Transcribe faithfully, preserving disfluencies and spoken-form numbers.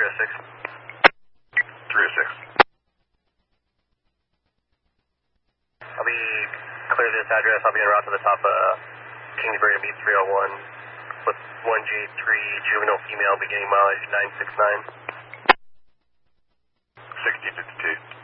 three oh six. three oh six. I'll be clear to this address. I'll be en route to the top of Kingsbury to meet three oh one with one J three juvenile female beginning mileage nine six nine. sixty fifty-two.